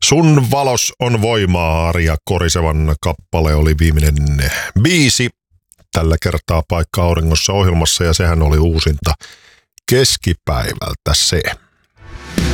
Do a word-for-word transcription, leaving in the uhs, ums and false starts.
Sun valos on voimaa, Arja Korisevan kappale oli viimeinen biisi. Tällä kertaa Paikka auringossa ohjelmassa ja sehän oli uusinta keskipäivältä se.